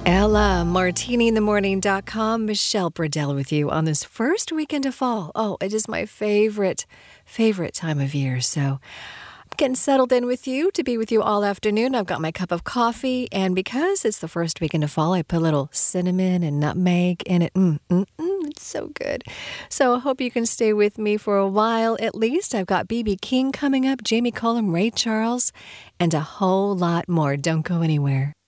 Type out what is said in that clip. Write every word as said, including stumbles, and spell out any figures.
Ella, martini in the morning dot com. Michelle Burdell with you on this first weekend of fall. Oh, it is my favorite, favorite time of year. So I'm getting settled in with you to be with you all afternoon. I've got my cup of coffee, and because it's the first weekend of fall, I put a little cinnamon and nutmeg in it. Mm, mm, mm, it's so good. So I hope you can stay with me for a while at least. I've got B B King coming up, Jamie Cullum, Ray Charles, and a whole lot more. Don't go anywhere.